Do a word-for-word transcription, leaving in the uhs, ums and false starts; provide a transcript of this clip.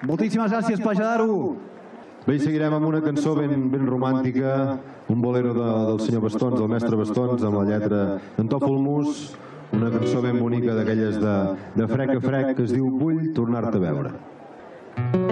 Moltíssimes gràcies, Pajadaro. Bé, i seguirem amb una cançó ben, ben romàntica, un bolero de, del senyor Bastons, del mestre Bastons, amb la lletra d'en Tòfol Mus, una cançó ben bonica d'aquelles de, de frec a frec que es diu Vull tornar-te a veure.